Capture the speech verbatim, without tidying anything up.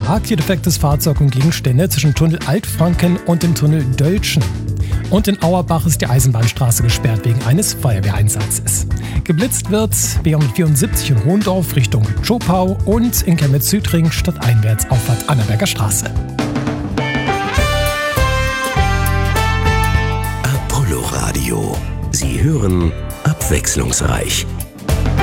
Verkehr defektes Fahrzeug und Gegenstände zwischen Tunnel Altfranken und dem Tunnel Döltschen. Und in Auerbach ist die Eisenbahnstraße gesperrt wegen eines Feuerwehreinsatzes. Geblitzt wird B hundertvierundsiebzig in Hohendorf Richtung Zschopau und in Chemnitz-Südring stadteinwärts Auffahrt Annaberger Straße. Apollo Radio. Sie hören abwechslungsreich.